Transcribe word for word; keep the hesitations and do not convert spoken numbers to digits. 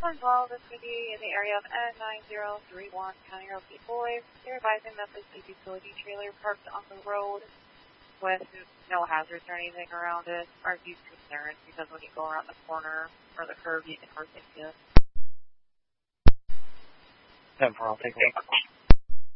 one twelve, this would be in the area of N nine zero three one, County Road eight boys. They're advising that this is a utility trailer parked on the road with no hazards or anything around it. Are these concerns because when you go around the corner or the curve, you can hurt into it. ten four, I'll take a look.